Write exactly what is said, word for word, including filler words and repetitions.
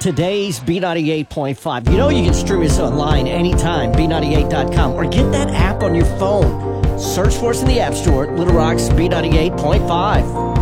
today's B ninety-eight point five. You know you can stream us online anytime, B ninety-eight dot com, or get that app on your phone. Search for us in the App Store, Little Rock's B ninety-eight point five.